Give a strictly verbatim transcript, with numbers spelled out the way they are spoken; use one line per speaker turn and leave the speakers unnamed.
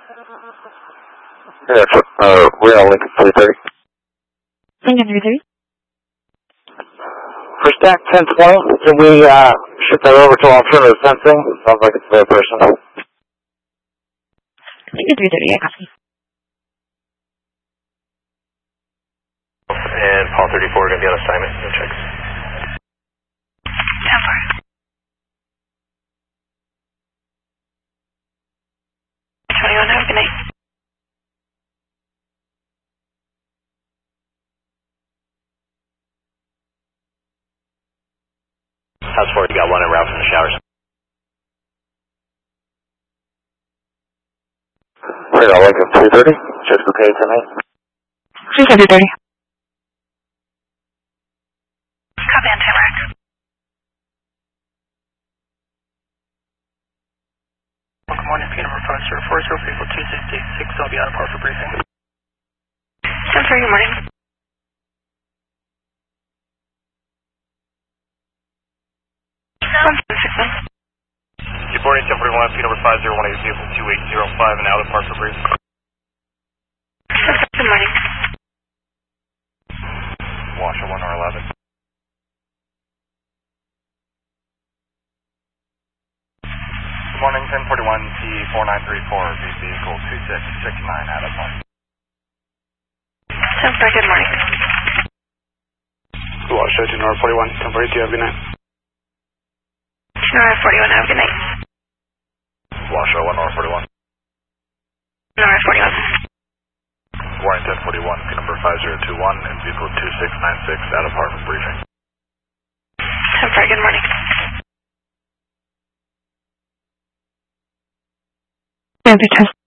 Yeah, uh, we're on Lincoln three thirty.
Lincoln three thirty.
For stack ten twenty, can we uh, shift that over to alternative sensing? Sounds like it's very personal.
Lincoln three thirty, I copy.
And Paul thirty-four going to be on assignment. No checks.
ten four. twenty-one, have a good night.
House four, you got one en route from the showers.
We're on Lincoln three thirty. Just okay tonight?
three thirty. Copy on Tamarack.
Good morning, P number five zero four zero people two sixty-six. I'll be out of par for briefing.
ten four, good morning. one seven six one.
Good morning, ten forty-one, P number five zero one eight vehicle two eight zero five and out of par for briefing.
Good morning.
Washer one or eleven.
Good morning, ten forty-one, P four nine three four, vehicle two six six nine, out of par.
ten four, good morning.
Washer two North forty-one, ten forty-two, have a good night.
North forty-one, have a good night.
Washer one North forty-one.
North forty-one.
Good morning, ten forty-one, P number five zero two one and vehicle two six nine six, out of par for briefing.
ten four, good morning. Test.